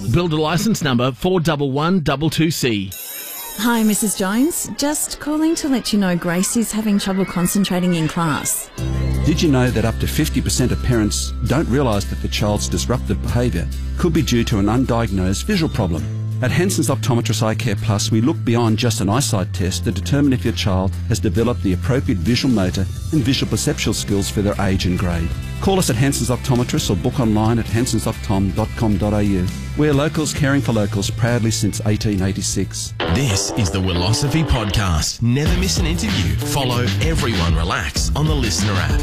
Builder licence number 41122C. Hi, Mrs. Jones. Just calling to let you know Grace is having trouble concentrating in class. Did you know that up to 50% of parents don't realise that the child's disruptive behaviour could be due to an undiagnosed visual problem? At Hanson's Optometrist Eye Care Plus, we look beyond just an eyesight test to determine if your child has developed the appropriate visual motor and visual perceptual skills for their age and grade. Call us at Hanson's Optometrist or book online at hansonsoptom.com.au. We're locals caring for locals proudly since 1886. This is the Willosophy Podcast. Never miss an interview. Follow Everyone Relax on the Listener app.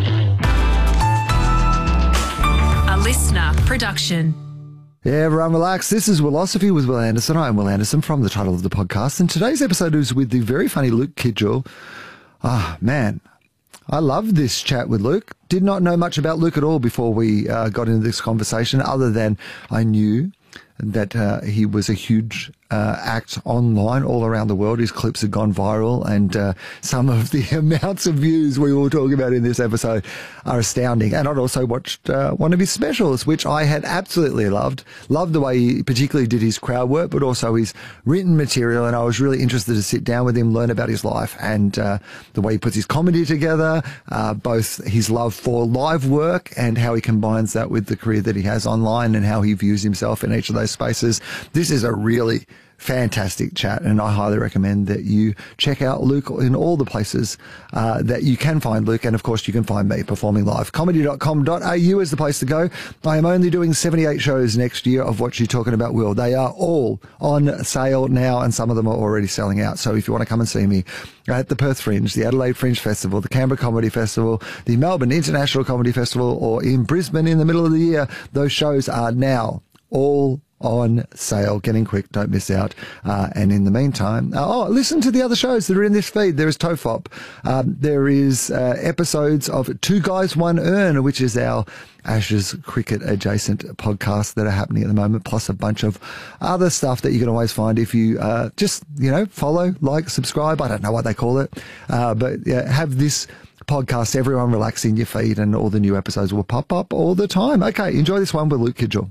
A listener production. Yeah, everyone relax. This is Willosophy with Will Anderson. I'm Will Anderson from the title of the podcast. And today's episode is with the very funny Luke Kidgell. Ah, man, I love this chat with Luke. Did not know much about Luke at all before we got into this conversation, other than I knew that he was a huge act online all around the world. His clips had gone viral, and some of the amounts of views we will talk about in this episode are astounding. And I'd also watched one of his specials, which I had absolutely loved. Loved the way he particularly did his crowd work, but also his written material. And I was really interested to sit down with him, learn about his life and the way he puts his comedy together, both his love for live work and how he combines that with the career that he has online and how he views himself in each of those spaces. This is a really fantastic chat, and I highly recommend that you check out Luke in all the places that you can find Luke, and of course you can find me performing live. Comedy.com.au is the place to go. I am only doing 78 shows next year of What You Talking About, Will. They are all on sale now, and some of them are already selling out. So if you want to come and see me at the Perth Fringe, the Adelaide Fringe Festival, the Canberra Comedy Festival, the Melbourne International Comedy Festival, or in Brisbane in the middle of the year, those shows are now all on sale. Get in quick, don't miss out. And in the meantime, listen to the other shows that are in this feed. There is TOEFOP. There is episodes of Two Guys, One Urn, which is our Ashes cricket adjacent podcasts that are happening at the moment, plus a bunch of other stuff that you can always find if you just, follow, like, subscribe. I don't know what they call it. But have this podcast, Everyone Relax, in your feed, and all the new episodes will pop up all the time. Okay, enjoy this one with Luke Kidgell.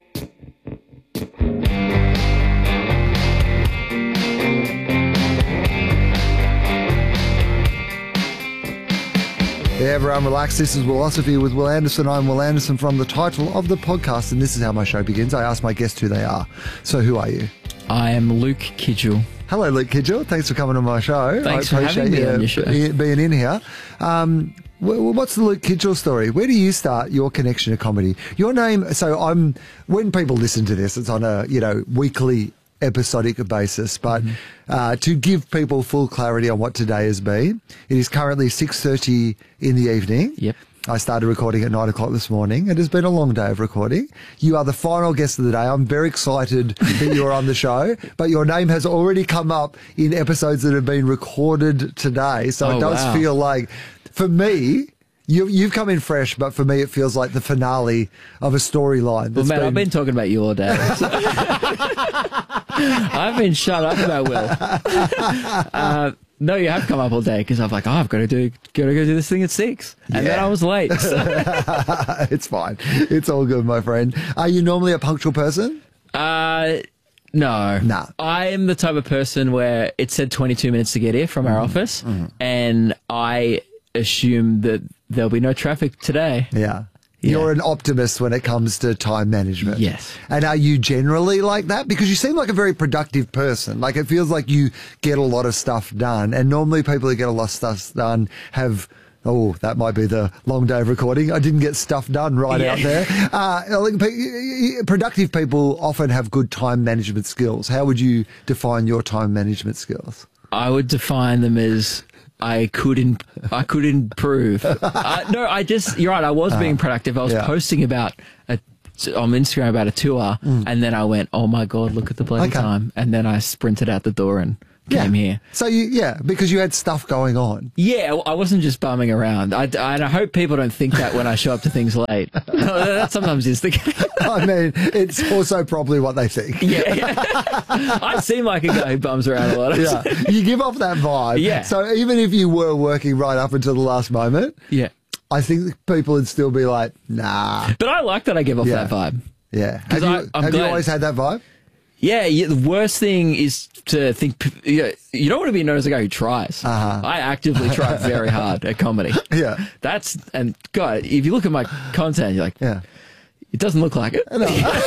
Yeah, everyone relax. This is Willosophy with Will Anderson. I'm Will Anderson from the title of the podcast, and this is how my show begins. I ask my guests who they are. So who are you? I am Luke Kidgell. Hello, Luke Kidgell. Thanks for coming on my show. Thanks for having me on your show. Being in here. What's the Luke Kidgell story? Where do you start your connection to comedy? Your name, when people listen to this, it's on a, weekly episodic basis, but to give people full clarity on what today has been, it is currently 6:30 in the evening. Yep. I started recording at 9 o'clock this morning. It has been a long day of recording. You are the final guest of the day. I'm very excited that you're on the show, but your name has already come up in episodes that have been recorded today. So it does feel like, for me, you've come in fresh, but for me it feels like the finale of a storyline. Well, man, I've been talking about you all day. So. I've been shut up about Will. No, you have come up all day because I'm like, I've got to go do this thing at 6, and then I was late. So. It's fine. It's all good, my friend. Are you normally a punctual person? No. Nah. I am the type of person where it said 22 minutes to get here from our office, and I assume that there'll be no traffic today. Yeah. You're an optimist when it comes to time management. Yes. And are you generally like that? Because you seem like a very productive person. Like, it feels like you get a lot of stuff done. And normally people who get a lot of stuff done have, that might be the long day of recording. I didn't get stuff done out there. Productive people often have good time management skills. How would you define your time management skills? I would define them as I could improve. You're right. I was being productive. I was posting on Instagram about a tour, and then I went, oh my God, look at the bloody time. And then I sprinted out the door and came here. So because you had stuff going on. Yeah, I wasn't just bumming around. I hope people don't think that when I show up to things late. That sometimes is the case. I mean, it's also probably what they think. Yeah. I seem like a guy who bums around a lot. Yeah, you give off that vibe. Yeah. So even if you were working right up until the last moment, I think people would still be like, nah. But I like that I give off that vibe. Yeah. 'Cause Have I'm you glad- always had that vibe? Yeah, the worst thing is to think you don't want to be known as a guy who tries. Uh-huh. I actively try very hard at comedy. Yeah. And God, if you look at my content, you're like, Yeah. it doesn't look like it. But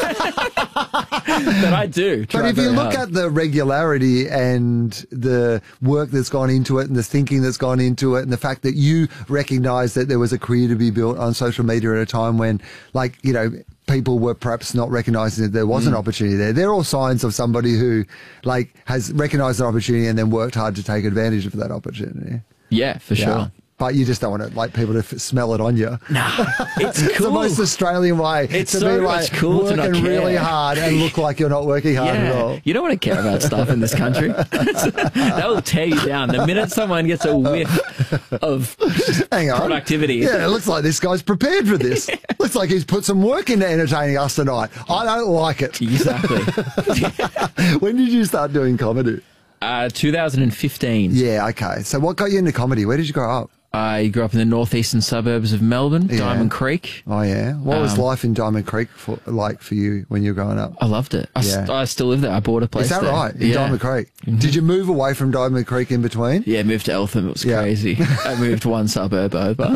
I do. But if you look at the regularity and the work that's gone into it and the thinking that's gone into it and the fact that you recognize that there was a career to be built on social media at a time when, like, you know, people were perhaps not recognizing that there was an opportunity there. They're all signs of somebody who, like, has recognized an opportunity and then worked hard to take advantage of that opportunity. Yeah, for sure. But you just don't want to, like, people to smell it on you. Nah, it's cool. It's the most Australian way It's to so be much like cool to not working really care. hard and look like you're not working hard at all. You don't want to care about stuff in this country. That will tear you down. The minute someone gets a whiff of Hang on. productivity. Yeah, it looks like this guy's prepared for this. Looks like he's put some work into entertaining us tonight. I don't like it. Exactly. When did you start doing comedy? 2015. Yeah, okay. So what got you into comedy? Where did you grow up? I grew up in the northeastern suburbs of Melbourne, Yeah. Diamond Creek. Oh, yeah. What was life in Diamond Creek like for you when you were growing up? I loved it. I still live there. I bought a place Is that there. right? In Yeah. Diamond Creek? Did you move away from Diamond Creek in between? Yeah, moved to Eltham. It was Yeah. crazy. I moved one suburb over.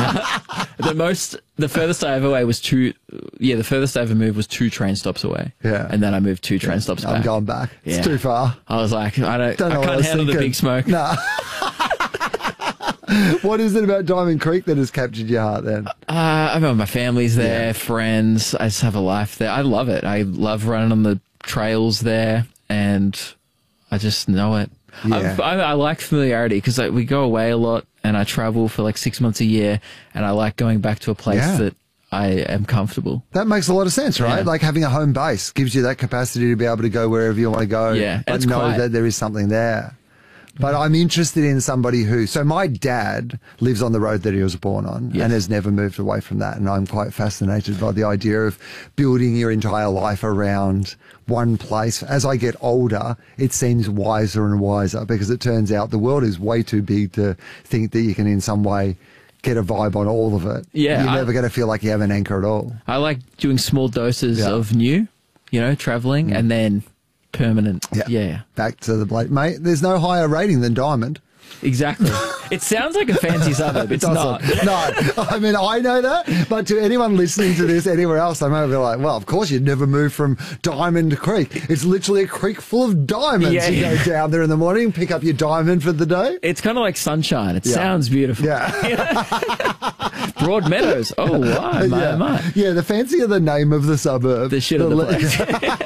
The furthest I ever away was the furthest I ever moved was 2 train stops away. Yeah. And then I moved 2 train stops back. I'm going back. Yeah. It's too far. I was like, I Don't know what I can't was handle the thinking. big smoke. Nah. What is it about Diamond Creek that has captured your heart then? I mean, my family's there, friends. I just have a life there. I love it. I love running on the trails there, and I just know it. Yeah. I like familiarity because we go away a lot, and I travel for like 6 months a year, and I like going back to a place Yeah. that I am comfortable. That makes a lot of sense, right? Yeah. Like having a home base gives you that capacity to be able to go wherever you want to go, Yeah, and but it's know quiet. that there is something there. But I'm interested in somebody so my dad lives on the road that he was born on Yes. and has never moved away from that. And I'm quite fascinated by the idea of building your entire life around one place. As I get older, it seems wiser and wiser because it turns out the world is way too big to think that you can in some way get a vibe on all of it. Yeah, You're never going to feel like you have an anchor at all. I like doing small doses Yeah. of new, traveling, and then permanent. Yeah. Back to the blade. Mate, there's no higher rating than Diamond. Exactly. It sounds like a fancy suburb. It's not. No, I mean, I know that, but to anyone listening to this anywhere else, they might be like, well, of course you'd never move from Diamond Creek. It's literally a creek full of diamonds. Yeah. You go down there in the morning, pick up your diamond for the day. It's kind of like sunshine. It sounds beautiful. Yeah. Broad Meadows. Oh, why? My. Yeah, the fancier the name of the suburb. The shit of the place.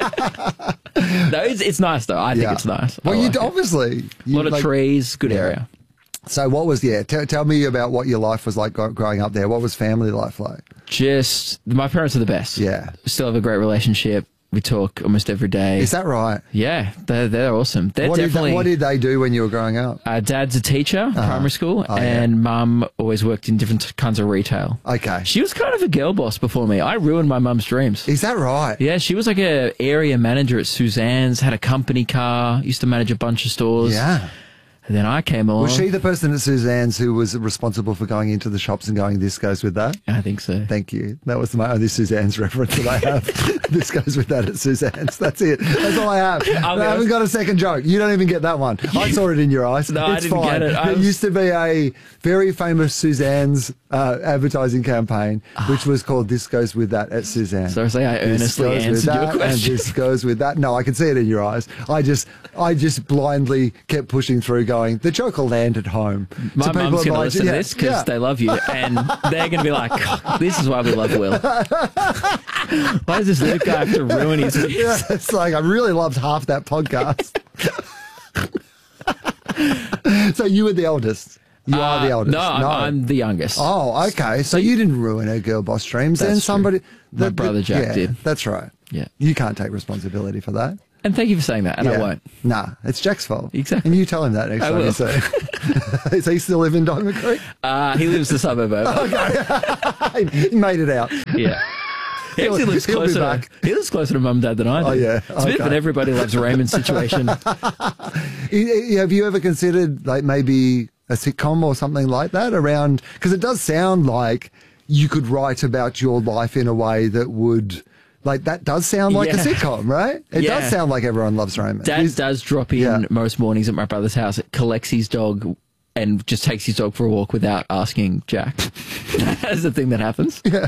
No, it's nice though. I think Yeah. it's nice. Well, I you like it. obviously. A lot of trees, good area. So what was, tell me about what your life was like growing up there. What was family life like? Just, my parents are the best. Yeah. Still have a great relationship. We talk almost every day. Is that right? Yeah, they're awesome. They're What definitely. did they do when you were growing up? Dad's a teacher, primary school, Oh, yeah. and mum always worked in different kinds of retail. Okay. She was kind of a girl boss before me. I ruined my mum's dreams. Is that right? Yeah, she was like a area manager at Suzanne's, had a company car, used to manage a bunch of stores. Yeah. And then I came along. Was she the person at Suzanne's who was responsible for going into the shops and going, this goes with that? I think so. Thank you. That was my only Suzanne's reference that I have. This goes with that at Suzanne's. That's it. That's all I have. I haven't got a second joke. You don't even get that one. I saw it in your eyes. No, I it's didn't fine. get it. There used to be a very famous Suzanne's advertising campaign, which was called This Goes With That at Suzanne. So I say I earnestly answered your question. And this goes with that. No, I can see it in your eyes. I just blindly kept pushing through going, the joke will land at home. My So people mum's going to are listen to this because they love you, and they're going to be like, "This is why we love Will. Why does this Luke guy have to ruin his business?" Yeah, it's like I really loved half that podcast. So you were the eldest. You are the eldest. No, I'm the youngest. Oh, okay. So you didn't ruin her girl boss dreams. Then That's somebody, true. My brother Jack did. That's right. Yeah. You can't take responsibility for that. And thank you for saying that, and I won't. Nah, it's Jack's fault. Exactly. And you tell him that next I time will. you see him. Does he still live in Diamond Creek? He lives the suburb over. He made it out. Yeah. He actually lives he'll be closer. back. He lives closer to Mum and Dad than I do. Oh, yeah. It's a bit of an Okay. everybody loves Raymond situation. Have you ever considered like maybe a sitcom or something like that around? Because it does sound like you could write about your life in a way that would Like, that does sound like a Yeah. sitcom, right? It Yeah. does sound like Everyone Loves Raymond. Dad does drop in Yeah. most mornings at my brother's house, collects his dog, and just takes his dog for a walk without asking Jack. That's the thing that happens. Yeah.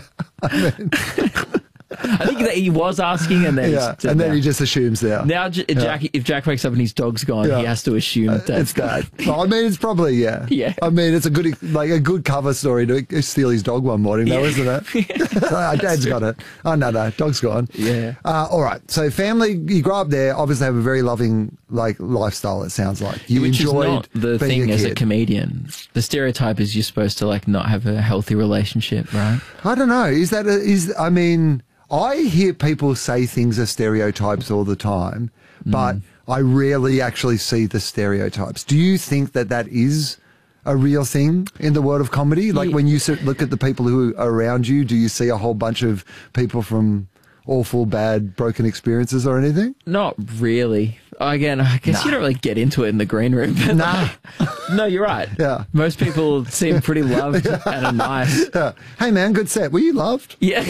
I think that he was asking, and then Yeah. And then he just assumes now. now Jack, if Jack wakes up and his dog's gone, Yeah. he has to assume that It's Dad. Well, I mean, it's probably, yeah. Yeah. I mean, it's a good cover story to steal his dog one morning, though, isn't it? Dad's got it. Oh, no, dog's gone. Yeah. All right. So family, you grow up there, obviously have a very loving, lifestyle, it sounds like. You Which is enjoyed not the being thing as a kid. comedian. The stereotype is you're supposed to not have a healthy relationship, right? I don't know. I mean, I hear people say things are stereotypes all the time, but I rarely actually see the stereotypes. Do you think that is a real thing in the world of comedy? Like, when you look at the people who are around you, do you see a whole bunch of people from awful, bad, broken experiences or anything? Not really. Again, I guess you don't really get into it in the green room. But Nah. no, you're right. Yeah. Most people seem pretty loved and are nice. Yeah. Hey, man, good set. Were you loved? Yeah.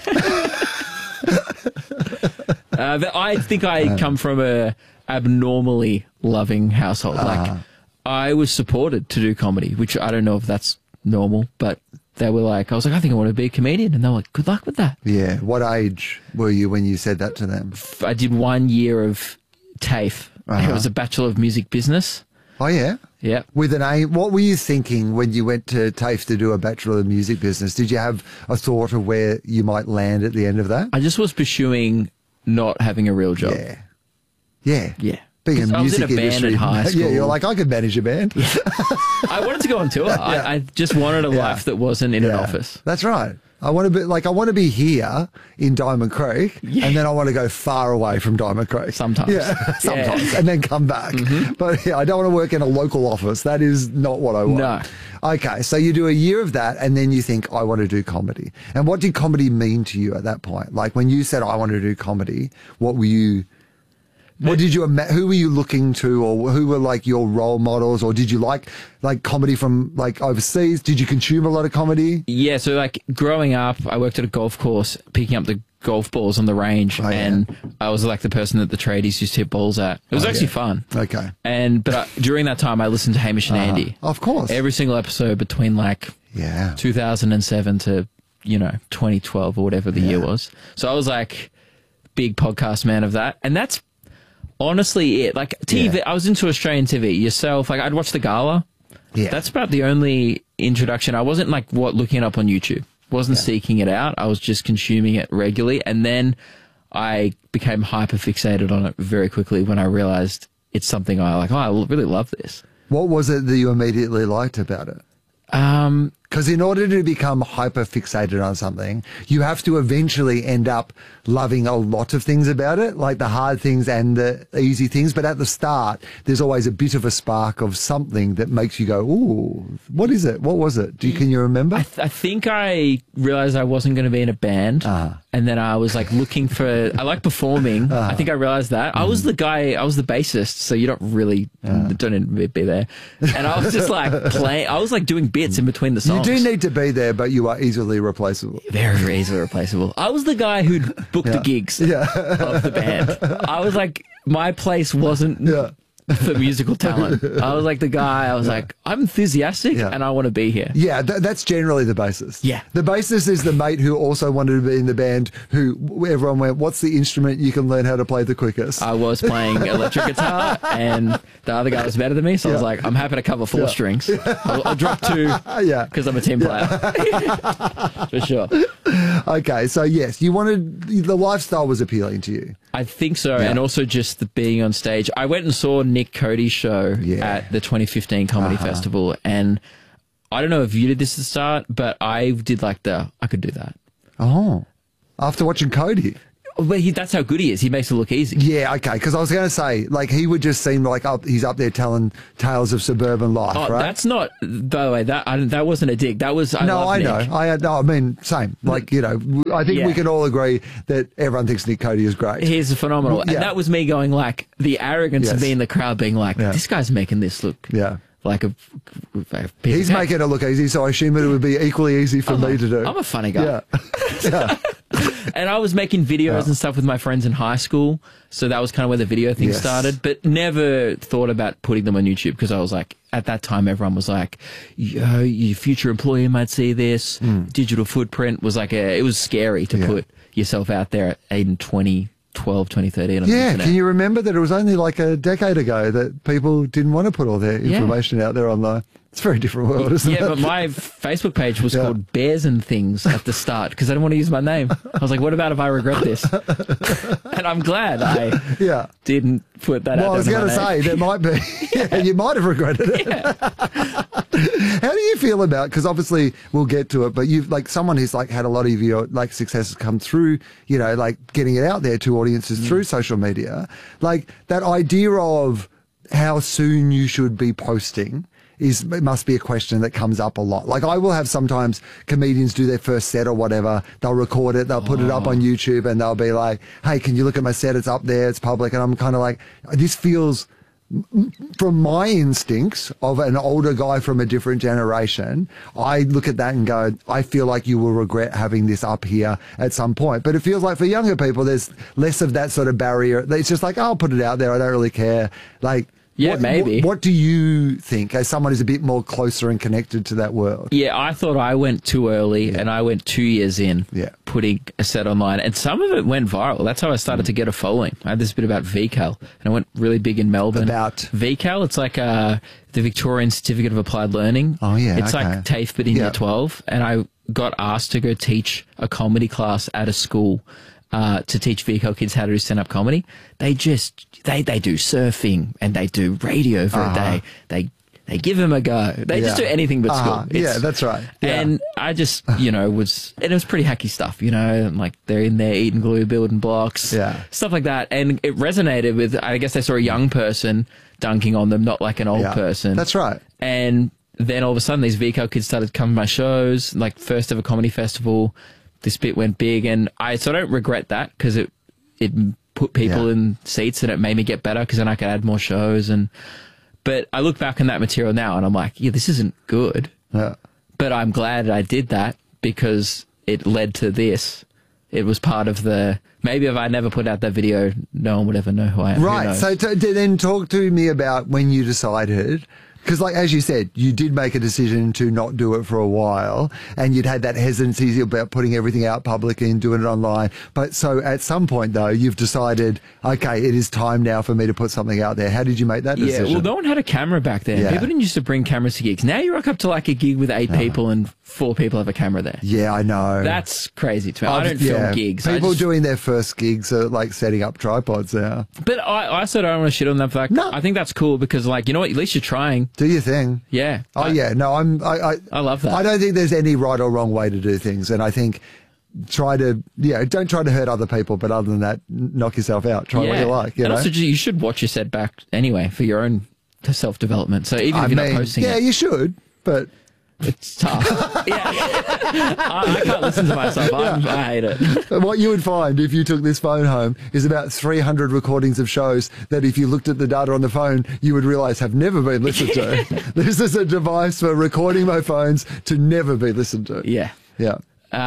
But I think I come from a abnormally loving household. I was supported to do comedy, which I don't know if that's normal, but they were like, I think I want to be a comedian. And they were like, good luck with that. Yeah. What age were you when you said that to them? I did 1 year of TAFE. It was a Bachelor of Music Business. Oh, yeah? Yeah. With an aim, what were you thinking when you went to TAFE to do a Bachelor of Music Business? Did you have a thought of where you might land at the end of that? I just was pursuing not having a real job. Yeah. Yeah. Yeah. Being a 'Cause I was in music a band industry. in high Yeah, school. you're like, I could manage a band. I wanted to go on tour. I just wanted a life that wasn't in an office. That's right. I want to be here in Diamond Creek, and then I want to go far away from Diamond Creek. Sometimes. Yeah, sometimes, and then come back. But I don't want to work in a local office. That is not what I want. No. Okay, so you do a year of that, and then you think, I want to do comedy. And what did comedy mean to you at that point? Like, when you said, I want to do comedy, what were you... What did you? Who were you looking to, or who were like your role models, or did you like comedy from overseas? Did you consume a lot of comedy? Yeah, so growing up, I worked at a golf course, picking up the golf balls on the range, and I was the person that the tradies used to hit balls at. It was actually fun. Okay. But during that time, I listened to Hamish and Andy. Of course. Every single episode between 2007 to 2012 or whatever the year was. So I was big podcast man of that, and that's honestly it. TV, I was into Australian TV. Yourself, I'd watch The Gala. Yeah. That's about the only introduction. I wasn't looking it up on YouTube. Wasn't seeking it out. I was just consuming it regularly, and then I became hyper fixated on it very quickly when I realized it's something I like. Oh, I really love this. What was it that you immediately liked about it? Because in order to become hyper fixated on something, you have to eventually end up loving a lot of things about it, like the hard things and the easy things. But at the start, there's always a bit of a spark of something that makes you go, ooh, what is it? What was it? Can you remember? I think I realized I wasn't going to be in a band. And then I was looking for, I like performing. I think I realized that. I was the bassist, so you don't really, don't need to be there. And I was just playing, I was doing bits in between the songs. You do need to be there, but you are easily replaceable. Very, very easily replaceable. I was the guy who'd book the gigs of the band. I was my place wasn't for musical talent. I was the guy, I'm enthusiastic and I want to be here. Yeah, that's generally the bassist. Yeah. The bassist is the mate who also wanted to be in the band, who everyone went, what's the instrument you can learn how to play the quickest? I was playing electric guitar, and the other guy was better than me, so I was I'm happy to cover 4 strings. I'll drop 2 because I'm a team player. For sure. Okay, so yes, the lifestyle was appealing to you. I think so, and also just the being on stage. I went and saw Nick Cody's show Yeah. at the 2015 Comedy Festival, and I don't know if you did this at the start, but I did I could do that. Oh, after watching Cody. But that's how good he is. He makes it look easy. Yeah, okay, because I was going to say, he would just seem he's up there telling tales of suburban life, Oh, right? that's not, by the way, that wasn't a dig. That was, I I know. Nick. I mean, same. I think we can all agree that everyone thinks Nick Cody is great. He's phenomenal. Yeah. And that was me going the arrogance of me in the crowd being this guy's making this look like a He's making it look easy, so I assume it would be equally easy for me to do. I'm a funny guy. Yeah. And I was making videos and stuff with my friends in high school. So that was kind of where the video thing started, but never thought about putting them on YouTube because I was like, at that time, everyone was like, your future employer might see this. Digital footprint was like it was scary to put yourself out there in 2012, 2013. On the internet. Can you remember that it was only like a decade ago that people didn't want to put all their information out there online? It's a very different world, isn't it? Yeah, but my Facebook page was called Bears and Things at the start because I didn't want to use my name. I was like, what about if I regret this? And I'm glad I didn't put that out there. Well, I was going to say, there might be. You might have regretted it. How do you feel about, because obviously we'll get to it, but you've like someone who's like had a lot of your like successes come through, you know, like getting it out there to audiences through social media, like that idea of how soon you should be posting. It must be a question that comes up a lot. Like I will have sometimes comedians do their first set or whatever. They'll record it. They'll put it up on YouTube and they'll be like, hey, can you look at my set? It's up there. It's public. And I'm kind of like, this feels, from my instincts of an older guy from a different generation, I look at that and go, I feel like you will regret having this up here at some point. But it feels like for younger people, there's less of that sort of barrier. It's just like, I'll put it out there. I don't really care. Like, yeah, maybe. What do you think as someone who's a bit more closer and connected to that world? Yeah, I thought I went too early and I went 2 years in putting a set online. And some of it went viral. That's how I started to get a following. I had this bit about VCAL and I went really big in Melbourne. About? VCAL, it's like the Victorian Certificate of Applied Learning. Oh, yeah. It's like TAFE but in year 12. And I got asked to go teach a comedy class at a school. To teach VCAL kids how to do stand-up comedy. They do surfing and they do radio for a day. They give them a go. They just do anything but school. Yeah, that's right. Yeah. And I just, and it was pretty hacky stuff, and like they're in there eating glue, building blocks, stuff like that. And it resonated with, I guess they saw a young person dunking on them, not like an old person. That's right. And then all of a sudden these VCAL kids started coming to my shows, like first ever comedy festival. This bit went big, and I don't regret that because it put people in seats and it made me get better because then I could add more shows. But I look back on that material now and I'm like, this isn't good. Yeah. But I'm glad I did that because it led to this. It was part of maybe if I never put out that video, no one would ever know who I am. Right. So then talk to me about when you decided. Because, like, as you said, you did make a decision to not do it for a while and you'd had that hesitancy about putting everything out publicly and doing it online. But so at some point, though, you've decided, okay, it is time now for me to put something out there. How did you make that decision? Yeah, well, no one had a camera back then. Yeah. People didn't used to bring cameras to gigs. Now you rock up to, like, a gig with 8 people and 4 people have a camera there. Yeah, I know. That's crazy to me. I don't film gigs. People doing their first gigs are, like, setting up tripods now. But I sort of don't want to shit on them for that. No. I think that's cool because, like, you know what? At least you're trying. Do your thing. Yeah. Oh, yeah. No, I love that. I don't think there's any right or wrong way to do things. And I think don't try to hurt other people. But other than that, knock yourself out. Try what you like. You know? Also, you should watch your set back anyway for your own self-development. So even if you're not posting it. Yeah, you should. But it's tough. I can't listen to myself. I hate it. What you would find if you took this phone home is about 300 recordings of shows that if you looked at the data on the phone, you would realise have never been listened to. This is a device for recording my phones to never be listened to. Yeah. Yeah.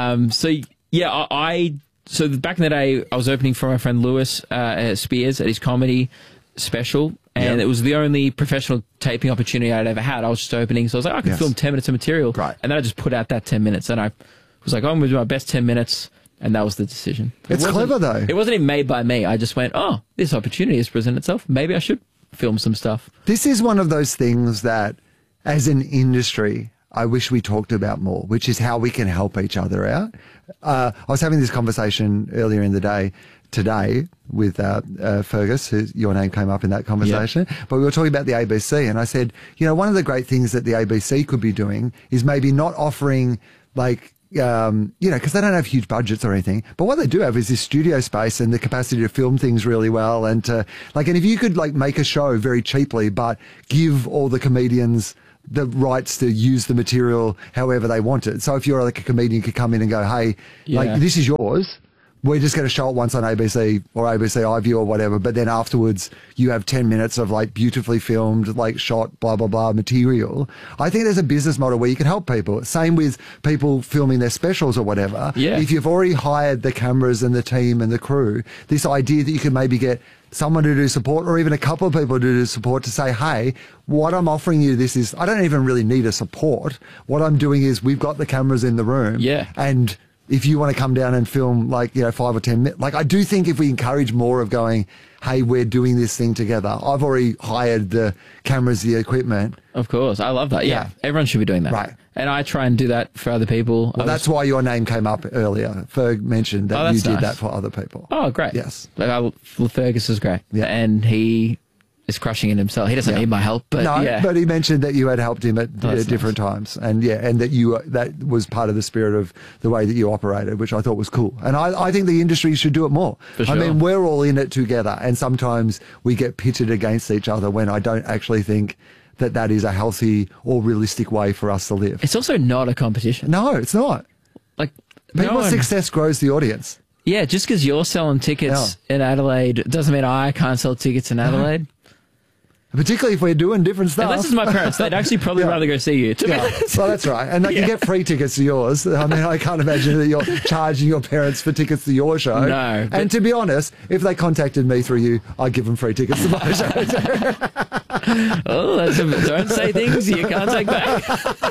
So back in the day, I was opening for my friend Lewis Spears at his comedy special. And it was the only professional taping opportunity I'd ever had. I was just opening, so I was like, I can film 10 minutes of material. Right. And then I just put out that 10 minutes. And I was like, I'm going to do my best 10 minutes. And that was the decision. It's clever, though. It wasn't even made by me. I just went, this opportunity has presented itself. Maybe I should film some stuff. This is one of those things that, as an industry, I wish we talked about more, which is how we can help each other out. I was having this conversation earlier in the day today with Fergus, your name came up in that conversation, but we were talking about the ABC, and I said, one of the great things that the ABC could be doing is maybe not offering like, because they don't have huge budgets or anything, but what they do have is this studio space and the capacity to film things really well, and and if you could like make a show very cheaply, but give all the comedians the rights to use the material however they want it. So if you're like a comedian, could come in and go, hey, like this is yours, we're just going to show it once on ABC or ABC iView or whatever, but then afterwards you have 10 minutes of like beautifully filmed, like shot, blah, blah, blah material. I think there's a business model where you can help people. Same with people filming their specials or whatever. Yeah. If you've already hired the cameras and the team and the crew, this idea that you can maybe get someone to do support or even a couple of people to do support to say, hey, what I'm offering you this is, I don't even really need a support. What I'm doing is we've got the cameras in the room. Yeah. And if you want to come down and film like, 5 or 10 minutes, like I do think if we encourage more of going, hey, we're doing this thing together. I've already hired the cameras, the equipment. Of course. I love that. Yeah. Yeah. Everyone should be doing that. Right. And I try and do that for other people. Well, that's why your name came up earlier. Ferg mentioned that you did nice. that for other people. Oh, great. Yes. Like, Fergus is great. Yeah. And he is crushing it himself. He doesn't need my help, but no, yeah. but he mentioned that you had helped him at That's different times, and and that was part of the spirit of the way that you operated, which I thought was cool. And I think the industry should do it more. For sure. I mean, we're all in it together, and sometimes we get pitted against each other when I don't actually think that is a healthy or realistic way for us to live. It's also not a competition. No, it's not. Like People's success grows the audience. Yeah, just because you're selling tickets in Adelaide doesn't mean I can't sell tickets in Adelaide. Particularly if we're doing different stuff. Unless it's my parents, they'd actually probably rather go see you. Yeah. Well, that's right. And they can get free tickets to yours. I mean, I can't imagine that you're charging your parents for tickets to your show. No. And to be honest, if they contacted me through you, I'd give them free tickets to my show. Don't say things you can't take back.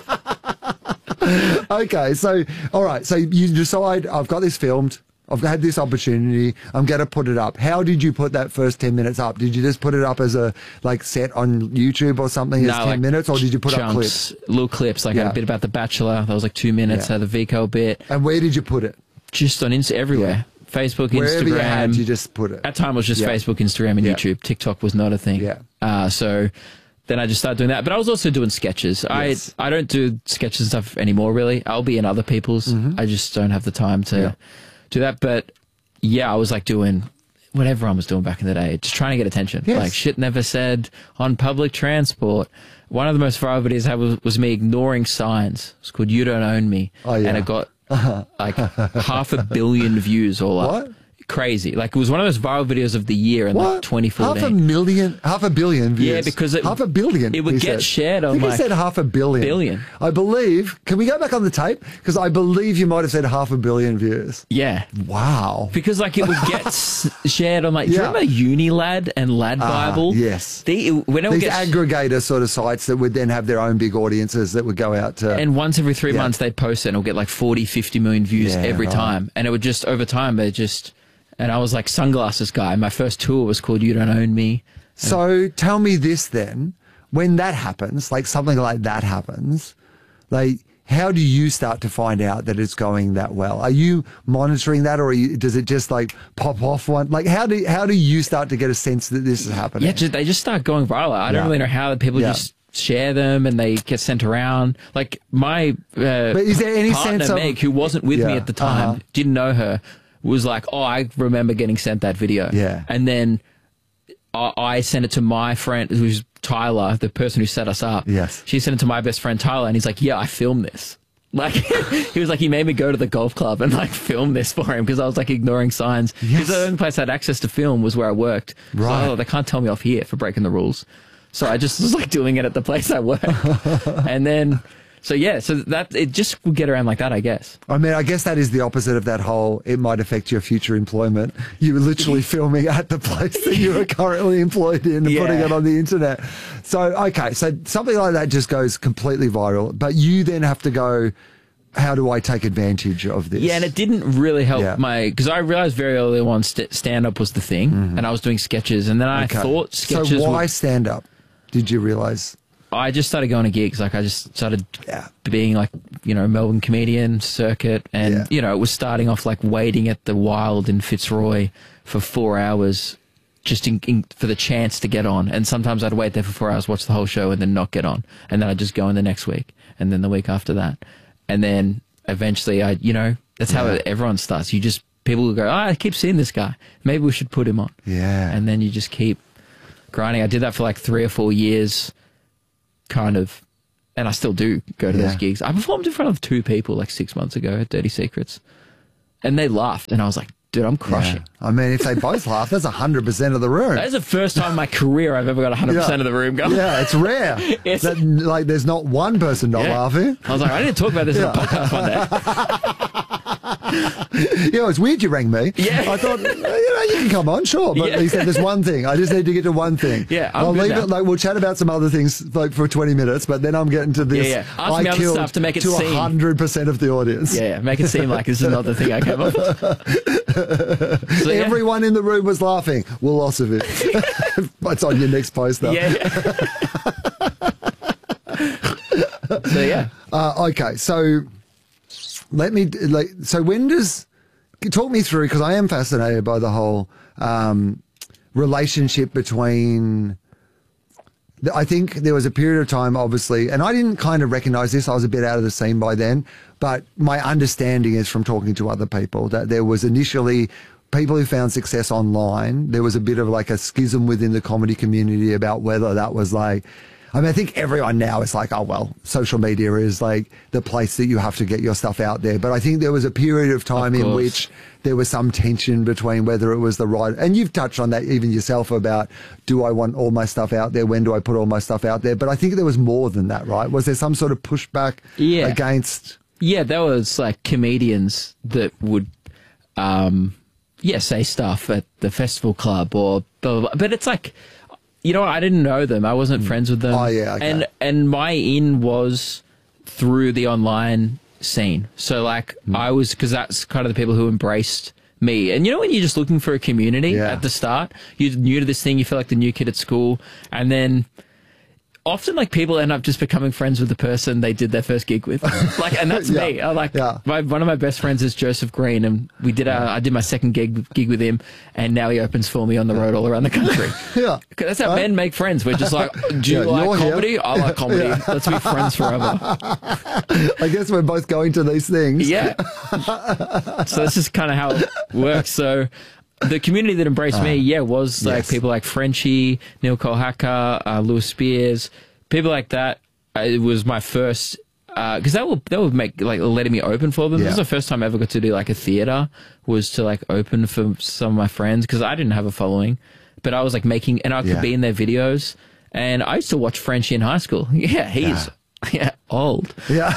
Okay, so, all right. So you decide, I've got this filmed. I've had this opportunity. I'm going to put it up. How did you put that first 10 minutes up? Did you just put it up as a set on YouTube or something as 10 minutes, or did you put up clips? Little clips, like a bit about The Bachelor. That was like 2 minutes. Yeah. The Vico bit. And where did you put it? Just on everywhere. Facebook, Wherever Instagram. you had, you just put it. At the time, it was just Facebook, Instagram, and YouTube. TikTok was not a thing. Yeah. So then I just started doing that. But I was also doing sketches. Yes. I don't do sketches and stuff anymore, really. I'll be in other people's. I just don't have the time to do that. But yeah, I was like doing what everyone was doing back in the day, just trying to get attention. Yes. Like shit never said on public transport. One of the most viral videos I had was me ignoring signs. It's called You Don't Own Me. Oh, yeah. And it got like 500 million views all up. What? Crazy. Like it was one of those viral videos of the year in like 2014. 500 million views. Yeah, because it, 500 million. It would he get said. shared on I think like he said 500 million. Billion. I believe. Can we go back on the tape? Because I believe you might have said 500 million views. Yeah. Wow. Because like it would get shared on like, do you remember Unilad and Lad Bible? Yes. When it These gets, aggregator sort of sites that would then have their own big audiences that would go out to. and once every 3 months they'd post it and it'll get like 40, 50 million views every time. And it would just, over time, and I was like sunglasses guy. My first tour was called You Don't Own Me. So tell me this then, when that happens, like something like that happens, like how do you start to find out that it's going that well? Are you monitoring that, or does it just like pop off one? Like how do you start to get a sense that this is happening? Yeah, they just start going viral. I don't really know how people just share them and they get sent around. Like my but is there any partner, sense of, Meg, who wasn't with me at the time, didn't know her, was like, oh, I remember getting sent that video. Yeah. And then I sent it to my friend, who's Tyler, the person who set us up. Yes. She sent it to my best friend, Tyler, and he's like, yeah, I filmed this. Like, he was like, he made me go to the golf club and like film this for him because I was like ignoring signs. Because the only place I had access to film was where I worked. Right. So, they can't tell me off here for breaking the rules. So I just was like doing it at the place I work. And then... so that it just would get around like that, I guess. I mean, I guess that is the opposite of that whole, it might affect your future employment. You were literally filming at the place that you are currently employed in and putting it on the internet. So, okay, so something like that just goes completely viral, but you then have to go, how do I take advantage of this? Yeah, and it didn't really help because I realized very early on stand-up was the thing, and I was doing sketches, and then I thought sketches. So why stand-up, did you realize? I just started going to gigs. Like I just started being like, Melbourne comedian circuit. And, it was starting off like waiting at the Wild in Fitzroy for 4 hours just for the chance to get on. And sometimes I'd wait there for 4 hours, watch the whole show and then not get on. And then I'd just go in the next week and then the week after that. And then eventually that's how everyone starts. People will go, I keep seeing this guy. Maybe we should put him on. Yeah. And then you just keep grinding. I did that for like 3 or 4 years. Kind of, and I still do go to those gigs. I performed in front of 2 people like 6 months ago at Dirty Secrets, and they laughed, and I was like, dude, I'm crushing. Yeah. I mean, if they both laugh, that's 100% of the room. That is the first time in my career I've ever got 100% of the room going. Yeah, it's rare. Yes. Like, there's not one person not laughing. I was like, I didn't talk about this in a podcast one day. Yeah, it's weird you rang me. Yeah. I thought, you can come on, sure. But he said, there's one thing. I just need to get to one thing. Yeah, I'll leave it. Like, we'll chat about some other things like for 20 minutes, but then I'm getting to this. Yeah. Ask me other stuff to make it seem 100% of the audience. Yeah, make it seem like this is not the thing I came up with. So, everyone in the room was laughing. Philosophy. It's on your next post though. Yeah. So yeah. Okay, so let me so when does talk me through, because I am fascinated by the whole relationship between. I think there was a period of time, obviously, and I didn't kind of recognize this. I was a bit out of the scene by then, but my understanding is from talking to other people that there was initially people who found success online. There was a bit of like a schism within the comedy community about whether that was like, I mean, I think everyone now is like, oh, well, social media is like the place that you have to get your stuff out there. But I think there was a period of time in which there was some tension between whether it was the right, and you've touched on that even yourself about, do I want all my stuff out there? When do I put all my stuff out there? But I think there was more than that, right? Was there some sort of pushback against? Yeah, there was like comedians that would, say stuff at the festival club or blah, blah, blah. But it's like, you know, I didn't know them. I wasn't friends with them. Oh, yeah, okay. And my in was through the online scene. So, like, I was, because that's kind of the people who embraced me. And you know when you're just looking for a community at the start? You're new to this thing, you feel like the new kid at school. And then often, like, people end up just becoming friends with the person they did their first gig with. Like, and that's me. I like, one of my best friends is Joseph Green, and we did I did my second gig with him, and now he opens for me on the road all around the country. That's how men make friends. We're just like, do you like comedy? I like comedy. Let's be friends forever. I guess we're both going to these things. Yeah. So that's just kind of how it works. So the community that embraced me, was like people like Frenchie, Neil Kolhaka, Lewis Spears, people like that. It was my first, because they would make, like, letting me open for them. This was the first time I ever got to do like a theater, was to like open for some of my friends, because I didn't have a following, but I was like making, and I could be in their videos. And I used to watch Frenchie in high school. Yeah, he's old. Yeah.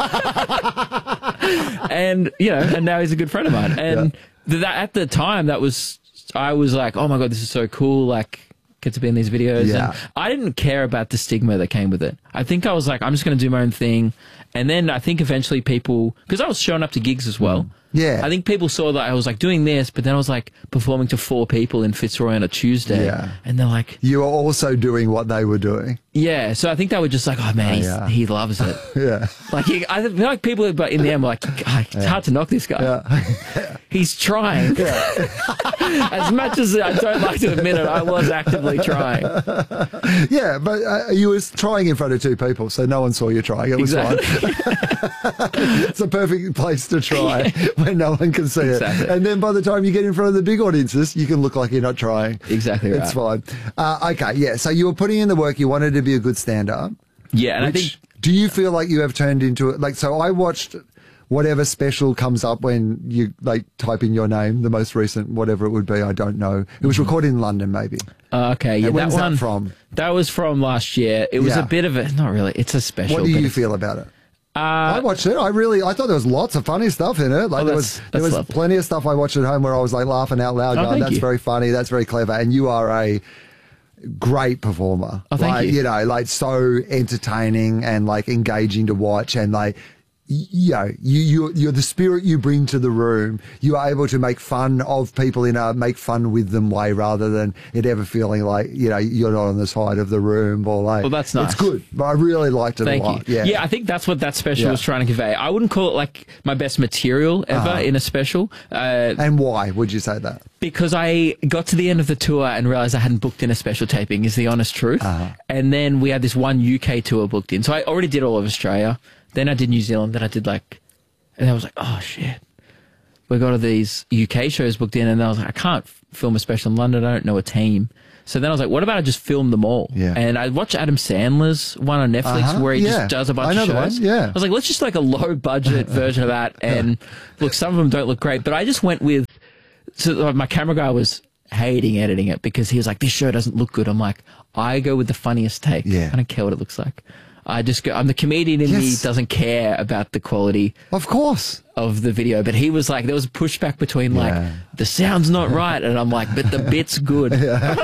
And, you know, and now he's a good friend of mine. And that at the time, I was like, oh my God, this is so cool. Like, get to be in these videos. Yeah. And I didn't care about the stigma that came with it. I think I was like, I'm just going to do my own thing. And then I think eventually people, because I was showing up to gigs as well. Yeah. I think people saw that I was like doing this, but then I was like performing to 4 people in Fitzroy on a Tuesday. Yeah. And they're like, you were also doing what they were doing. Yeah. So I think they were just like, oh man, he loves it. Like, I feel like people, but in the end, were like, it's hard to knock this guy. He's trying. As much as I don't like to admit it, I was actively trying. Yeah, but you was trying in front of 2 people, so no one saw you trying. It was fine. It's a perfect place to try when no one can see it. And then by the time you get in front of the big audiences, you can look like you're not trying. Exactly right. It's fine. Okay, yeah. So you were putting in the work. You wanted to be a good stand-up. Yeah, and I think... Do you feel like you have turned into it? Like, so I watched whatever special comes up when you like type in your name, the most recent, whatever it would be. I don't know. It was recorded in London, maybe. Okay, yeah. When's that from? That was from last year. It was a bit of a, not really, it's a special. What do you feel about it? I watched it. I thought there was lots of funny stuff in it. Like there was plenty of stuff I watched at home where I was like laughing out loud, going, that's very funny, that's very clever. And you are a great performer. Oh, thank you. You know, like so entertaining and like engaging to watch, and like, you know, you're the spirit you bring to the room. You are able to make fun of people in a make fun with them way, rather than it ever feeling like, you know, you're not on the side of the room or like. Well, that's nice. It's good, but I really liked it a lot. You. Yeah, I think that's what that special was trying to convey. I wouldn't call it like my best material ever in a special. And why would you say that? Because I got to the end of the tour and realised I hadn't booked in a special taping, is the honest truth. And then we had this one UK tour booked in. So I already did all of Australia. Then I did New Zealand. Then I did like, and I was like, oh shit, we got all these UK shows booked in. And then I was like, I can't film a special in London. I don't know a team. So then I was like, what about I just film them all? Yeah. And I watched Adam Sandler's one on Netflix where he just does a bunch of shows. I was like, let's just like a low budget version of that. And look, some of them don't look great, but I just went with So my camera guy was hating editing it because he was like, this show doesn't look good. I'm like, I go with the funniest take. Yeah. I don't care what it looks like. I just go, I'm the comedian in me doesn't care about the quality. Of course. Of the video. But he was like, there was a pushback between like, the sound's not right. And I'm like, but the bit's good.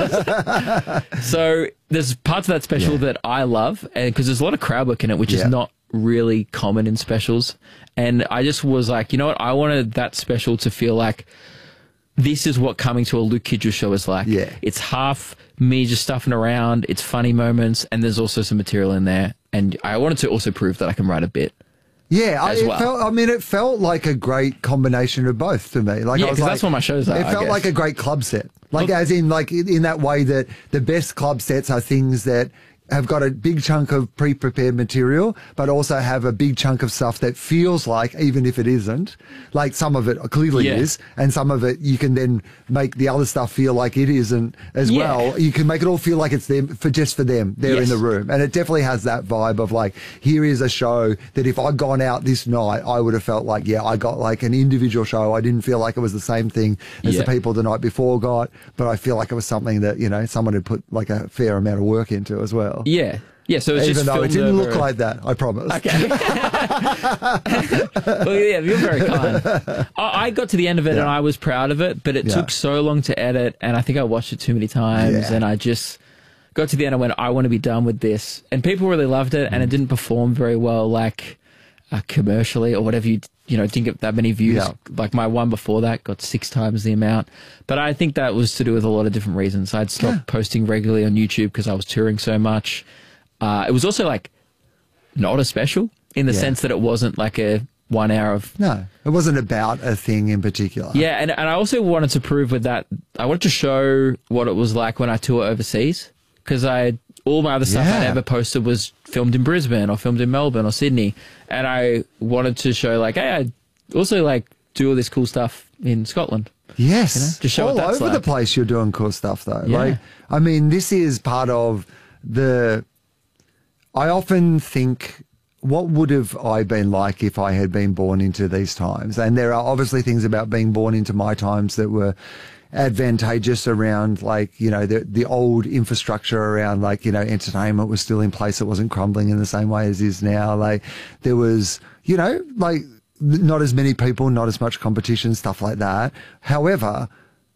So there's parts of that special that I love, and because there's a lot of crowd work in it, which is not really common in specials. And I just was like, you know what? I wanted that special to feel like this is what coming to a Luke Kidgell show is like. Yeah. It's half me just stuffing around, it's funny moments, and there's also some material in there. And I wanted to also prove that I can write a bit. Yeah, well. it felt like a great combination of both to me. Like, yeah, I was because like, that's what my shows are. It felt like a great club set. Like, as in, like, in that way that the best club sets are things that have got a big chunk of pre-prepared material, but also have a big chunk of stuff that feels like, even if it isn't, like some of it clearly is, and some of it you can then make the other stuff feel like it isn't as well. You can make it all feel like it's them for them. They're in the room. And it definitely has that vibe of like, here is a show that if I'd gone out this night, I would have felt like, I got like an individual show. I didn't feel like it was the same thing as the people the night before got, but I feel like it was something that, you know, someone had put like a fair amount of work into as well. Yeah. Yeah, so it's even just though it didn't over... look like that, I promise. Okay. Well, yeah, you're very kind. I got to the end of it and I was proud of it, but it took so long to edit, and I think I watched it too many times, and I just got to the end and went, I want to be done with this. And people really loved it, and it didn't perform very well, like commercially or whatever you didn't get that many views. Like my one before that got 6 times the amount. But I think that was to do with a lot of different reasons. I'd stopped posting regularly on YouTube because I was touring so much. It was also like not a special in the sense that it wasn't like a 1 hour of... No, it wasn't about a thing in particular. Yeah, and I also wanted to prove with that, I wanted to show what it was like when I tour overseas, because all my other stuff I'd ever posted was filmed in Brisbane or filmed in Melbourne or Sydney, and I wanted to show like, hey, I also like do all this cool stuff in Scotland. Yes, to show all what that's over like. the place you're doing cool stuff though. Yeah. Like, I mean, this is part of the... I often think, what would have I been like if I had been born into these times? And there are obviously things about being born into my times that were advantageous around, like, you know, the old infrastructure around, like, you know, entertainment was still in place. It wasn't crumbling in the same way as is now. Like, there was, you know, like, not as many people, not as much competition, stuff like that. However,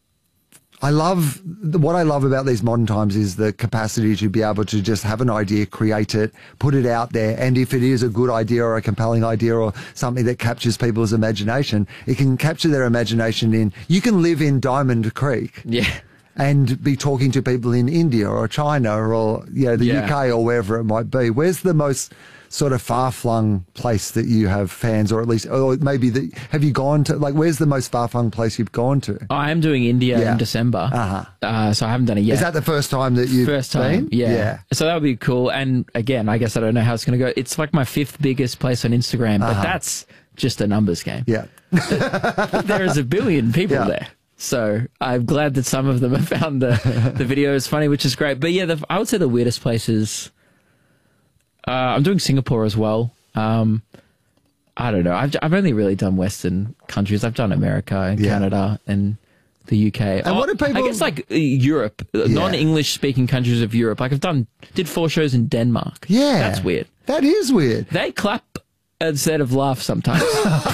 what I love about these modern times is the capacity to be able to just have an idea, create it, put it out there. And if it is a good idea or a compelling idea or something that captures people's imagination, it can capture their imagination you can live in Diamond Creek. Yeah. And be talking to people in India or China or, you know, the UK or wherever it might be. Where's the most sort of far-flung place that you have fans, or at least, or maybe have you gone to, like, where's the most far-flung place you've gone to? I am doing India in December. So I haven't done it yet. Is that the first time that you've First time, been? yeah. So that would be cool. And again, I guess I don't know how it's going to go. It's like my 5th biggest place on Instagram, but that's just a numbers game. Yeah. There is a billion people there. So I'm glad that some of them have found the videos funny, which is great. But yeah, I would say the weirdest places... I'm doing Singapore as well. I don't know. I've only really done Western countries. I've done America and Canada and the UK. And what do people... I guess like Europe, non-English speaking countries of Europe. Like did 4 shows in Denmark. Yeah. That's weird. That is weird. They clap instead of laugh sometimes.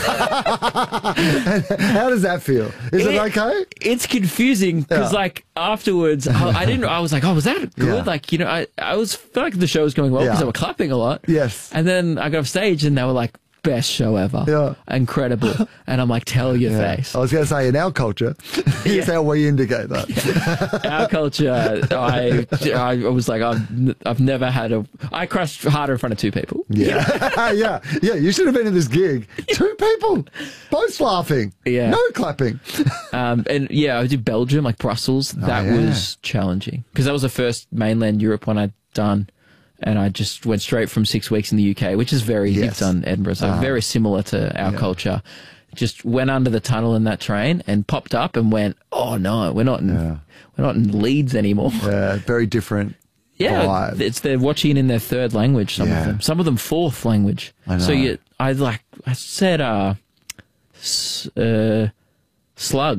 How does that feel? Is it okay? It's confusing because like afterwards, I was like, oh, was that good? Yeah. Like, you know, I felt like the show was going well because they were clapping a lot. Yes. And then I got off stage and they were like, best show ever. Yeah. Incredible. And I'm like, tell your face. I was going to say, in our culture, here's how we indicate that. Our culture, I was like, I've never had I crushed harder in front of 2 people. Yeah. Yeah. You should have been in this gig. 2 people, both laughing. Yeah. No clapping. And yeah, I did Belgium, like Brussels. That was challenging because that was the first mainland Europe one I'd done. And I just went straight from 6 weeks in the UK, which is you've done Edinburgh, so very similar to our culture. Just went under the tunnel in that train and popped up and went, oh no, we're not in Leeds anymore. Very different. Yeah, vibe. they're watching in their 3rd language. Some of them 4th language. I know. So I said slug.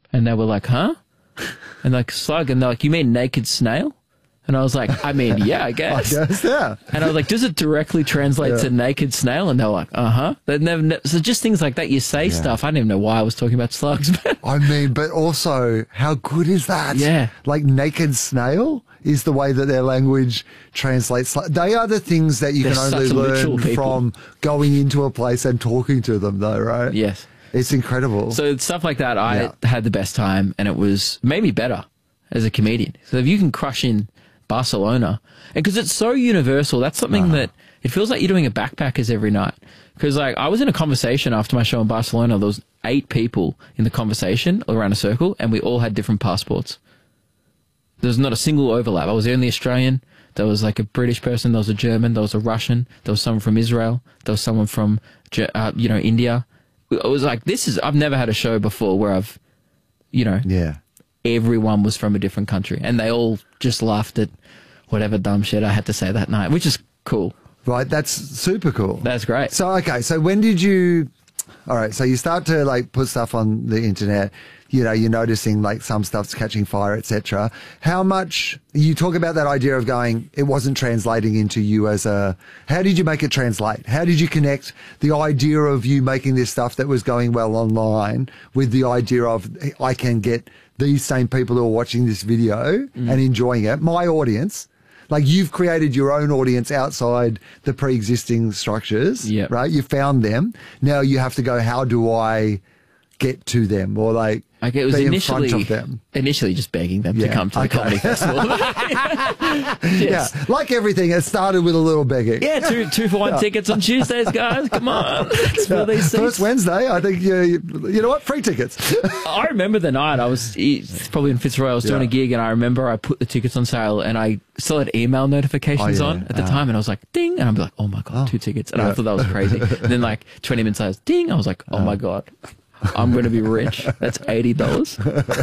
And they were like, huh? And like, slug. And they're like, you mean naked snail? And I was like, I mean, yeah, I guess. Yeah. And I was like, does it directly translate to naked snail? And they were like, uh-huh. So just things like that. You say stuff. I didn't even know why I was talking about slugs. But I mean, but also, how good is that? Yeah. Like naked snail is the way that their language translates. They are the things that you They're can only such literal learn people. from going into a place and talking to them, though, right? yes. It's incredible. So stuff like that, I had the best time, and it was made me better as a comedian. So if you can crush in Barcelona, and because it's so universal, that's something that it feels like you're doing a backpackers every night. Because like I was in a conversation after my show in Barcelona, there was 8 people in the conversation around a circle, and we all had different passports. There was not a single overlap. I was the only Australian. There was like a British person. There was a German. There was a Russian. There was someone from Israel. There was someone from India. It was like, I've never had a show before where I've, everyone was from a different country, and they all just laughed at whatever dumb shit I had to say that night, which is cool. Right, that's super cool. That's great. So, okay, so when did you... All right, so you start to, like, put stuff on the internet, you're noticing, like, some stuff's catching fire, etc. How much... You talk about that idea of going, it wasn't translating into you as a... How did you make it translate? How did you connect the idea of you making this stuff that was going well online with the idea of, I can get these same people who are watching this video and enjoying it, my audience... Like, you've created your own audience outside the pre-existing structures, right? You found them. Now you have to go, how do I get to them? Or, like, it was be in front of them. Initially just begging them to come to the comedy festival. Yeah, like everything, it started with a little begging. Yeah, two for one tickets on Tuesdays, guys. Come on. Let's fill these seats. First Wednesday, I think, you know what? Free tickets. I remember the night it's probably in Fitzroy. I was doing a gig, and I remember I put the tickets on sale, and I still had email notifications on at the time, and I was like, ding, and I'd be like, oh my God, 2 tickets. And I thought that was crazy. And then like 20 minutes later, ding, I was like, oh my God. I'm going to be rich. That's $80.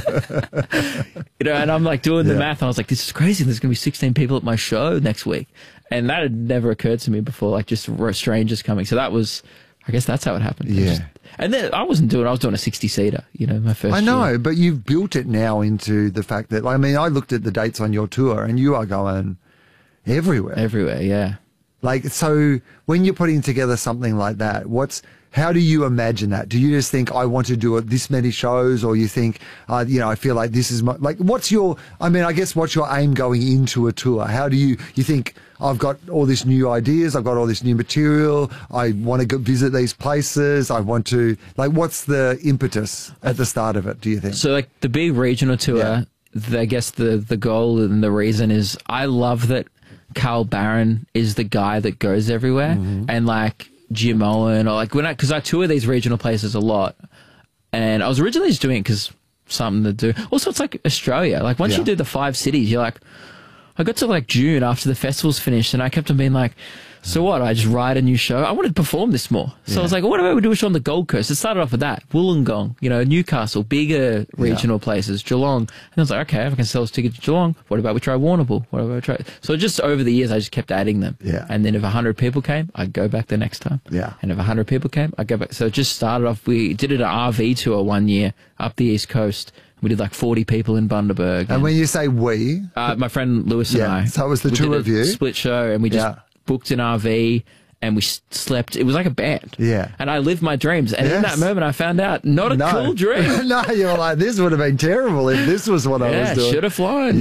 And I'm like doing the math, and I was like, this is crazy. There's going to be 16 people at my show next week. And that had never occurred to me before, like just strangers coming. So that was, I guess that's how it happened. Yeah. And then I was doing a 60-seater, my first I know, year. but you've built it now into the fact that, I mean, I looked at the dates on your tour, and you are going everywhere. Everywhere, yeah. Like, so when you're putting together something like that, how do you imagine that? Do you just think, I want to do this many shows, or you think, I feel like this is what's your aim going into a tour? How do you think, I've got all this new ideas, I've got all this new material, I want to go visit these places, I want to, what's the impetus at the start of it, do you think? So like the big regional tour, I guess the goal and the reason is, I love that Carl Barron is the guy that goes everywhere, and like Jim Owen, or like because I tour these regional places a lot, and I was originally just doing it because something to do. Also, it's like Australia. Like once you do the 5 cities, you're like, I got to like June after the festival's finished, and I kept on being like, so what? I just write a new show. I wanted to perform this more. So I was like, what about we do a show on the Gold Coast? It started off with that. Wollongong, Newcastle, bigger regional places, Geelong. And I was like, okay, if I can sell this ticket to Geelong, what about we try Warrnambool? What about we try? So just over the years, I just kept adding them. Yeah. And then if 100 people came, I'd go back the next time. Yeah. And if 100 people came, I'd go back. So it just started off, we did an RV tour one year up the East Coast. We did like 40 people in Bundaberg. And when you say we? My friend Lewis and I. So it was the two of you? Split show, and we just booked an RV, and we slept. It was like a band. Yeah. And I lived my dreams. And in that moment, I found out, not a cool dream. No, you were like, this would have been terrible if this was what I was doing. Yeah, should have flown.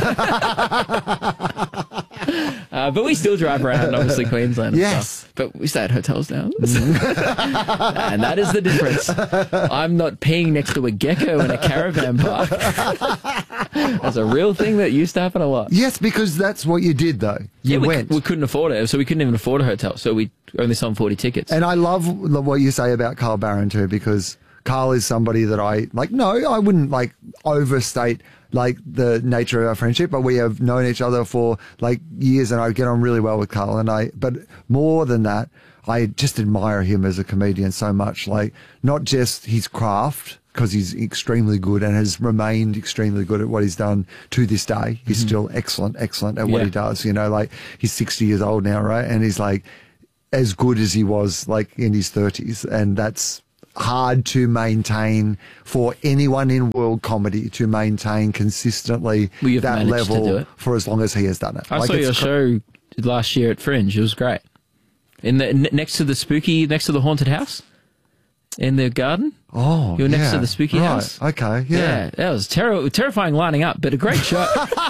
Yeah. But we still drive around, obviously, Queensland and Yes. stuff. But we stay at hotels now. And that is the difference. I'm not peeing next to a gecko in a caravan park. That's a real thing that used to happen a lot. Yes, because that's what you did, though. You went. We couldn't afford it, so we couldn't even afford a hotel. So we only sold 40 tickets. And I love what you say about Carl Barron, too, because Carl is somebody that I wouldn't overstate the nature of our friendship, but we have known each other for years, and I get on really well with Carl. But more than that, I just admire him as a comedian so much. Not just his craft, because he's extremely good and has remained extremely good at what he's done to this day. He's still excellent at what he does. He's 60 years old now, right? And he's as good as he was in his 30s, and that's hard to maintain for anyone in world comedy to maintain consistently Well, you've that managed to do level it. for as long as he has done it. I saw your show last year at Fringe. It was great. In the next to the haunted house, in the garden. Oh, you were next to the spooky house. Okay, yeah. That was terrifying lining up, but a great show.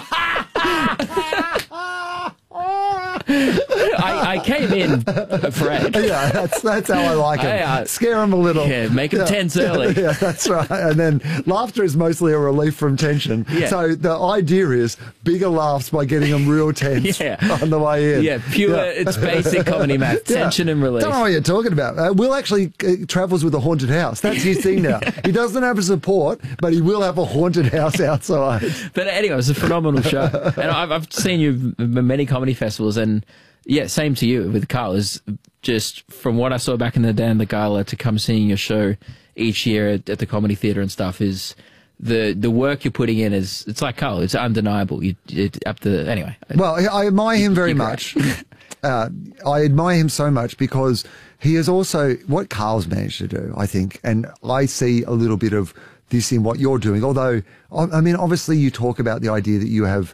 I came in afraid. Yeah, that's how I like it. Scare them a little. Yeah, make them tense early. Yeah, that's right. And then laughter is mostly a relief from tension. Yeah. So the idea is bigger laughs by getting them real tense on the way in. Yeah, it's basic comedy math, tension and relief. Don't know what you're talking about. Will actually travels with a haunted house. That's his thing now. He doesn't have a support, but he will have a haunted house outside. But anyway, it was a phenomenal show. And I've seen you at many comedy festivals, and yeah, same to you with Carl. Is just from what I saw back in the day in the gala to come seeing your show each year at the Comedy Theatre and stuff is the work you're putting in it's like Carl. It's undeniable. Anyway. Well, I admire him very much. I admire him so much because he is also what Carl's managed to do, I think, and I see a little bit of this in what you're doing. Although, I mean, obviously you talk about the idea that you have,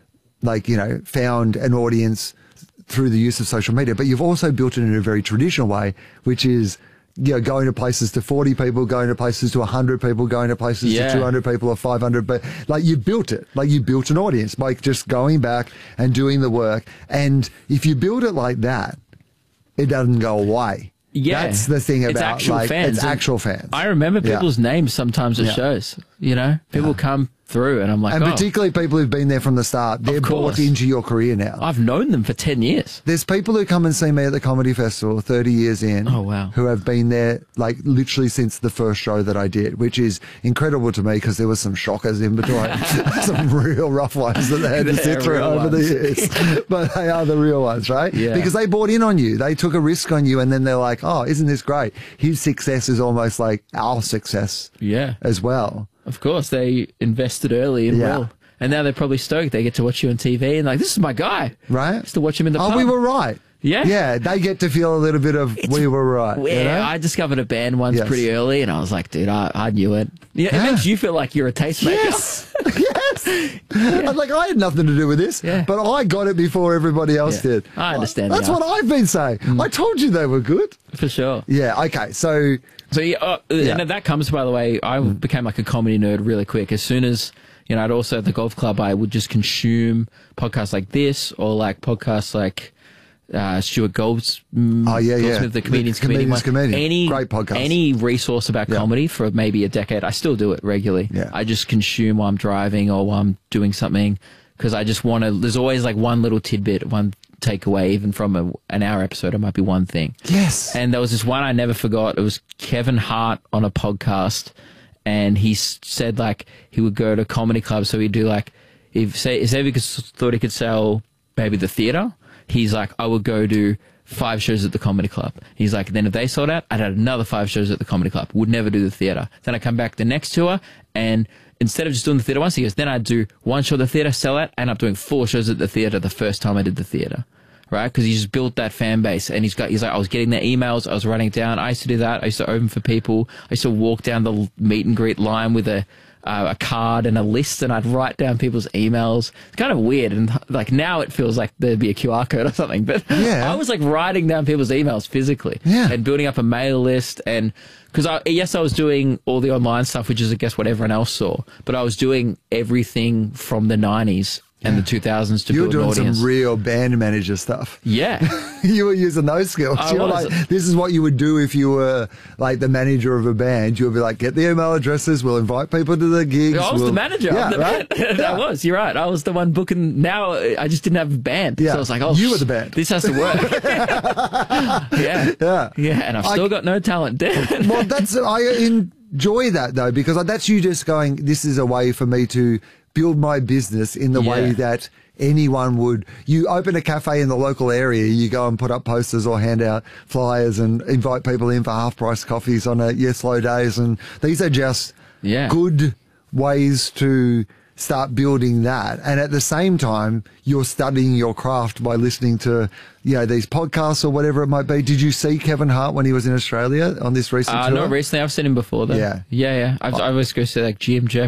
found an audience through the use of social media, but you've also built it in a very traditional way, which is, going to places to 40 people, going to places to 100 people, going to places to 200 people or 500. But you built it, you built an audience by just going back and doing the work. And if you build it like that, it doesn't go away. Yeah. That's the thing about actual fans. It's actual fans. I remember people's names sometimes at shows, people come through and I'm like, and particularly people who've been there from the start, they're bought into your career now. I've known them for 10 years. There's people who come and see me at the Comedy Festival 30 years in. Oh, wow. Who have been there literally since the first show that I did, which is incredible to me because there were some shockers in between. Some real rough ones that they had to sit through over the years. But they are the real ones, right? Yeah. Because they bought in on you. They took a risk on you and then they're like, oh, isn't this great? His success is almost like our success as well. Of course, they invested early and well. And now they're probably stoked. They get to watch you on TV and this is my guy. Right. Just to watch him in the pub. Oh, we were right. Yeah. Yeah, they get to feel a little bit of we were right. Yeah, I discovered a band once pretty early and I was like, dude, I knew it. Yeah, it makes you feel like you're a tastemaker. Yes. Yes. I'm like, I had nothing to do with this, but I got it before everybody else did. I understand. That's what I've been saying. I told you they were good. For sure. Yeah, okay. So and that comes, by the way, I became like a comedy nerd really quick. As soon as, I'd also at the golf club, I would just consume podcasts like this or like podcasts like Stuart Goldsmith, the Comedian's Comedian. Great podcast. Any resource about comedy for maybe a decade. I still do it regularly. Yeah. I just consume while I'm driving or while I'm doing something because I just want to, there's always like one little tidbit, one takeaway, even from an hour episode, it might be one thing. Yes. And there was this one I never forgot. It was Kevin Hart on a podcast and he said he would go to comedy clubs. So he'd do if he thought he could sell maybe the theatre, he's like, I would go do 5 shows at the comedy club. He's like, then if they sold out, I'd have another 5 shows at the comedy club. Would never do the theatre. Then I come back the next tour and instead of just doing the theatre once, he goes, then I'd do 1 show at the theatre, sell out, end up doing 4 shows at the theatre the first time I did the theatre. Right? Because he just built that fan base and he's like, I was getting their emails, I was writing it down. I used to do that. I used to open for people. I used to walk down the meet and greet line with a card and a list and I'd write down people's emails. It's kind of weird. And now it feels like there'd be a QR code or something, but I was writing down people's emails physically and building up a mail list. And because I was doing all the online stuff, which is I guess what everyone else saw, but I was doing everything from the 90s and the 2000s to build an audience. You were doing some real band manager stuff. Yeah. You were using those skills. You were this is what you would do if you were the manager of a band. You would be like, get the email addresses, we'll invite people to the gigs. I was the manager of the band. I was, you're right. I was the one booking. Now I just didn't have a band. So I was like, you were the band. This has to work. Yeah, and I've still got no talent. Well, I enjoy that though, because that's you just going, this is a way for me to build my business in the way that anyone would. You open a cafe in the local area, you go and put up posters or hand out flyers and invite people in for half-price coffees on slow days. And these are just good ways to start building that. And at the same time, you're studying your craft by listening to, these podcasts or whatever it might be. Did you see Kevin Hart when he was in Australia on this recent tour? Not recently. I've seen him before, though. Yeah. I always go to like GMJ